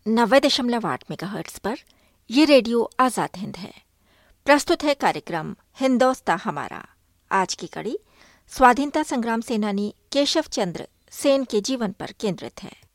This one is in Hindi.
90.8 मेगाहर्ट्ज पर ये रेडियो आजाद हिंद है। प्रस्तुत है कार्यक्रम हिंदोस्ता हमारा। आज की कड़ी स्वाधीनता संग्राम सेनानी केशव चंद्र सेन के जीवन पर केंद्रित है।